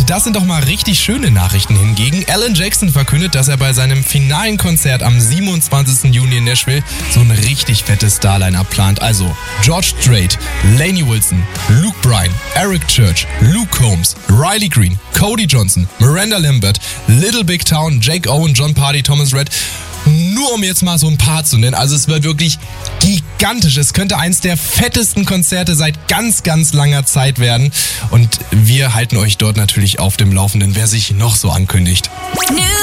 Das sind doch mal richtig schöne Nachrichten hingegen. Alan Jackson verkündet, dass er bei seinem finalen Konzert am 27. Juni in Nashville so ein richtig fettes Star-Line-Up plant. Also George Strait, Lainey Wilson, Luke Bryan, Eric Church, Luke Combs, Riley Green, Cody Johnson, Miranda Lambert, Little Big Town, Jake Owen, John Party, Thomas Rhett. Nur um jetzt mal so ein paar zu nennen. Also es wird wirklich gigantisch. Es könnte eins der fettesten Konzerte seit ganz, ganz langer Zeit werden. Und wir halten euch dort natürlich auf dem Laufenden, wer sich noch so ankündigt.